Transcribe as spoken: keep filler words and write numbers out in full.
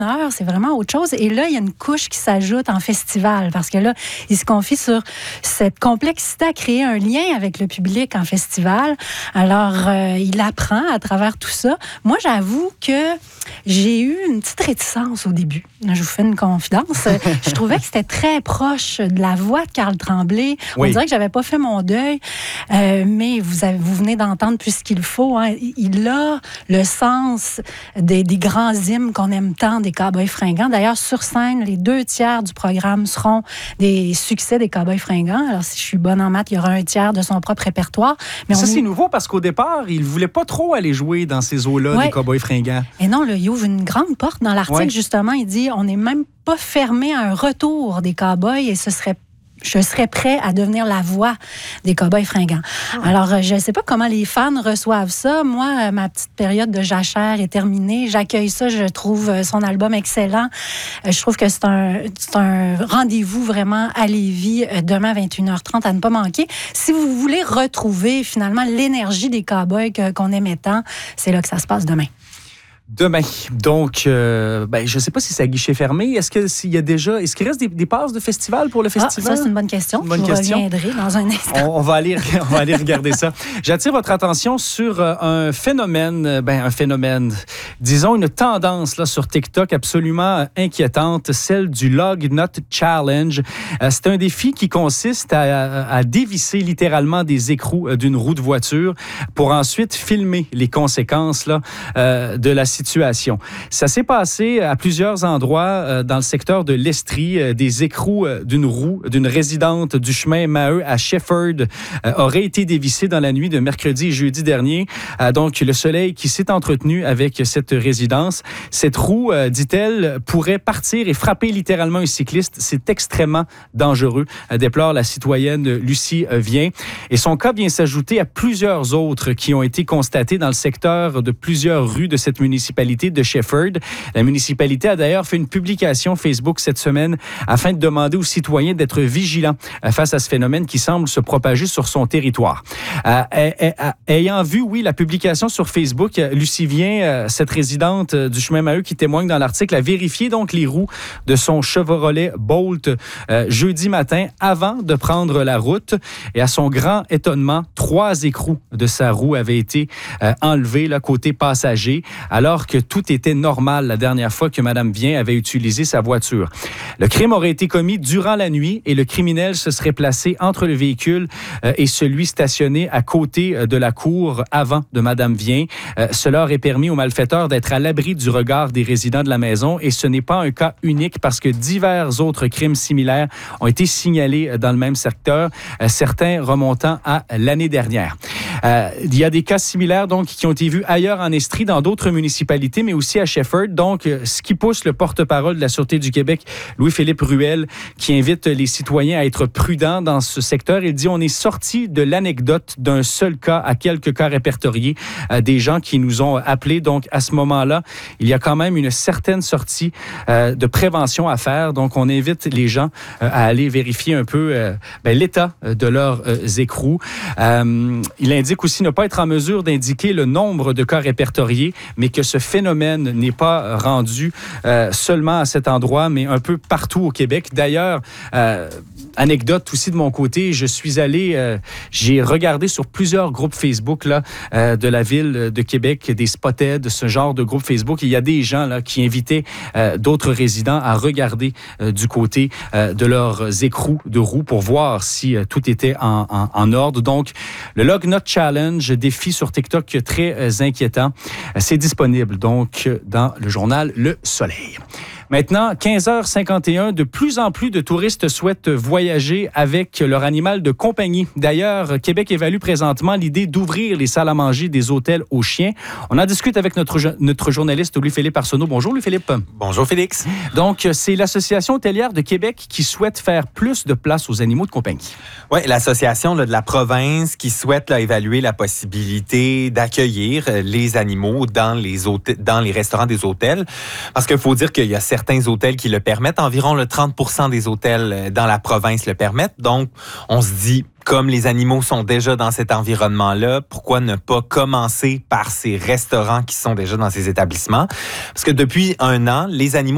conteneur, c'est vraiment autre chose. Et là, il y a une couche qui s'ajoute en festival parce que là, il se confie sur cette complexité à créer un lien avec le public en festival. Alors, euh, il apprend à travers tout ça. Moi, j'avoue que j'ai eu une petite réticence au début. Je vous fais une confidence. Je trouvais que c'était très proche de la voix de Carl Tremblay. On Oui. dirait que j'avais pas fait mon deuil, euh, mais vous, avez, vous venez d'entendre plus ce qu'il faut. Hein. Il a le sens des, des grands hymnes qu'on aime tant des Cowboys fringants. D'ailleurs, sur scène, les deux tiers du programme seront des succès des Cowboys fringants. Alors, si je suis bonne en maths, il y aura un tiers de son propre répertoire. Mais ça, on... c'est nouveau parce qu'au départ, il ne voulait pas trop aller jouer dans ces eaux-là Ouais. des Cowboys fringants. Et non, là, il ouvre une grande porte dans l'article, Ouais. justement. Il dit, on n'est même pas fermé à un retour des Cowboys et ce serait je serais prêt à devenir la voix des Cowboys fringants. Oh. Alors, je ne sais pas comment les fans reçoivent ça. Moi, ma petite période de jachère est terminée. J'accueille ça. Je trouve son album excellent. Je trouve que c'est un, c'est un rendez-vous vraiment à Lévis demain à vingt et une heures trente à ne pas manquer. Si vous voulez retrouver finalement l'énergie des Cowboys que, qu'on aimait tant, c'est là que ça se passe demain. Demain. Donc, euh, ben, je ne sais pas si c'est à guichet fermé. Est-ce que s'il y a déjà, est-ce qu'il reste des, des passes de festival pour le festival? Ah, ça, c'est une bonne question. C'est une bonne je vous question. reviendrai dans un instant. On, on va aller, on va aller regarder ça. J'attire votre attention sur euh, un phénomène, ben, un phénomène, disons une tendance là, sur TikTok absolument inquiétante, celle du Lug Nut Challenge. Euh, c'est un défi qui consiste à, à dévisser littéralement des écrous d'une roue de voiture pour ensuite filmer les conséquences là, euh, de la situation. Situation. Ça s'est passé à plusieurs endroits euh, dans le secteur de l'Estrie. Euh, des écrous euh, d'une roue d'une résidente du chemin Maheu à Shefford euh, auraient été dévissés dans la nuit de mercredi et jeudi dernier. Euh, donc, le soleil qui s'est entretenu avec cette résidence. Cette roue, euh, dit-elle, pourrait partir et frapper littéralement un cycliste. C'est extrêmement dangereux, euh, déplore la citoyenne Lucie euh, Vien. Et son cas vient s'ajouter à plusieurs autres qui ont été constatés dans le secteur de plusieurs rues de cette municipalité de Shefford. La municipalité a d'ailleurs fait une publication Facebook cette semaine afin de demander aux citoyens d'être vigilants face à ce phénomène qui semble se propager sur son territoire. Euh, ayant vu, oui, la publication sur Facebook, Lucie Vien, cette résidente du chemin Maheu qui témoigne dans l'article, a vérifié donc les roues de son Chevrolet Bolt euh, jeudi matin avant de prendre la route. Et à son grand étonnement, trois écrous de sa roue avaient été euh, enlevés là, côté passager, alors que tout était normal la dernière fois que Mme Vien avait utilisé sa voiture. Le crime aurait été commis durant la nuit et le criminel se serait placé entre le véhicule euh, et celui stationné à côté euh, de la cour avant de Mme Vien. Euh, cela aurait permis aux malfaiteurs d'être à l'abri du regard des résidents de la maison et ce n'est pas un cas unique parce que divers autres crimes similaires ont été signalés dans le même secteur, euh, certains remontant à l'année dernière. Euh, il y a des cas similaires donc qui ont été vus ailleurs en Estrie, dans d'autres municipalités, mais aussi à Shefford. Donc, ce qui pousse le porte-parole de la Sûreté du Québec, Louis-Philippe Ruel, qui invite les citoyens à être prudents dans ce secteur. Il dit, on est sorti de l'anecdote d'un seul cas à quelques cas répertoriés, euh, des gens qui nous ont appelés. Donc, à ce moment-là, il y a quand même une certaine sortie euh, de prévention à faire. Donc, on invite les gens euh, à aller vérifier un peu euh, ben, l'état de leurs euh, écrous. Euh, il indique aussi ne pas être en mesure d'indiquer le nombre de cas répertoriés, mais que ce phénomène n'est pas rendu euh, seulement à cet endroit, mais un peu partout au Québec. D'ailleurs, euh, anecdote aussi de mon côté, je suis allé, euh, j'ai regardé sur plusieurs groupes Facebook là, euh, de la ville de Québec, des Spotted, ce genre de groupe Facebook. Il y a des gens là, qui invitaient euh, d'autres résidents à regarder euh, du côté euh, de leurs écrous de roues pour voir si euh, tout était en, en, en ordre. Donc, le Lug Nut Challenge, défi sur TikTok très euh, inquiétant. C'est disponible donc dans le journal Le Soleil. Maintenant, quinze heures cinquante et un, de plus en plus de touristes souhaitent voyager avec leur animal de compagnie. D'ailleurs, Québec évalue présentement l'idée d'ouvrir les salles à manger des hôtels aux chiens. On en discute avec notre, notre journaliste Louis-Philippe Arsenault. Bonjour Louis-Philippe. Bonjour Félix. Donc, c'est l'Association hôtelière de Québec qui souhaite faire plus de place aux animaux de compagnie. Oui, l'association là, de la province qui souhaite là, évaluer la possibilité d'accueillir les animaux dans les, hôtels, dans les restaurants des hôtels. Parce qu'il faut dire qu'il y a certains Certains hôtels qui le permettent. Environ le trente pour cent des hôtels dans la province le permettent. Donc, on se dit, comme les animaux sont déjà dans cet environnement-là, pourquoi ne pas commencer par ces restaurants qui sont déjà dans ces établissements? Parce que depuis un an, les animaux